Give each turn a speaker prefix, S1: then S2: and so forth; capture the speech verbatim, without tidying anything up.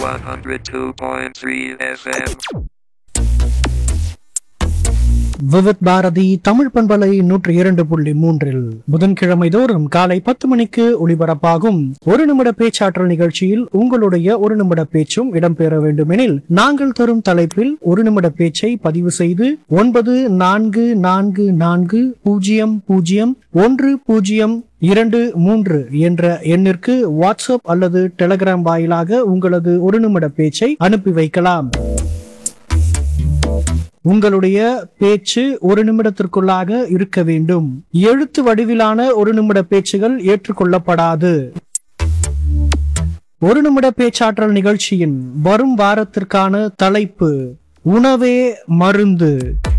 S1: one oh two point three F M.
S2: Vividh Bharathi Tamil பண்பலை நூற்றி இரண்டு புள்ளி மூன்றில் புதன்கிழமை தோறும் காலை பத்து மணிக்கு ஒளிபரப்பாகும் ஒரு நிமிட பேச்சாற்றல் நிகழ்ச்சியில் உங்களுடைய ஒரு நிமிட பேச்சும் இடம்பெற வேண்டுமெனில் நாங்கள் தரும் தலைப்பில் ஒரு நிமிட பேச்சை பதிவு செய்து ஒன்பது நான்கு நான்கு நான்கு பூஜ்ஜியம் பூஜ்ஜியம் ஒன்று பூஜ்ஜியம் இரண்டு மூன்று என்ற எண்ணிற்கு வாட்ஸ்அப் அல்லது டெலிகிராம் வாயிலாக உங்களது ஒரு நிமிட பேச்சை அனுப்பி வைக்கலாம். உங்களுடைய பேச்சு ஒரு நிமிடத்திற்குள்ளாக இருக்க வேண்டும். எழுத்து வடிவிலான ஒரு நிமிட பேச்சுகள் ஏற்றுக்கொள்ளப்படாது. ஒரு நிமிட பேச்சாற்றல் நிகழ்ச்சியின் வரும் வாரத்திற்கான தலைப்பு உணவே மருந்து.